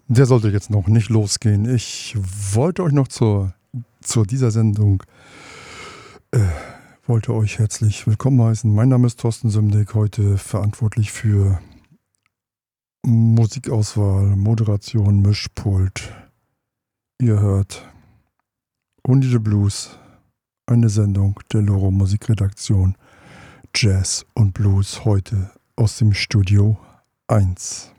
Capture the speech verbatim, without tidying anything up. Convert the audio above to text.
Der sollte jetzt noch nicht losgehen. Ich wollte euch noch zur, zu dieser Sendung, äh, wollte euch herzlich willkommen heißen. Mein Name ist Thorsten Sümdig, heute verantwortlich für Musikauswahl, Moderation, Mischpult. Ihr hört Uni the Blues, eine Sendung der Loro Musikredaktion Jazz und Blues, heute aus dem Studio eins.